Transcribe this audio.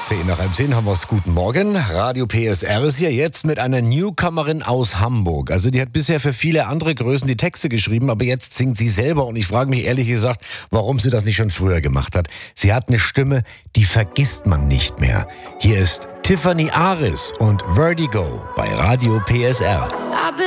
10:10 haben wir es. Guten Morgen. Radio PSR ist hier jetzt mit einer Newcomerin aus Hamburg. Also die hat bisher für viele andere Größen die Texte geschrieben, aber jetzt singt sie selber und ich frage mich ehrlich gesagt, warum sie das nicht schon früher gemacht hat. Sie hat eine Stimme, die vergisst man nicht mehr. Hier ist Tiffany Aris und Vertigo bei Radio PSR.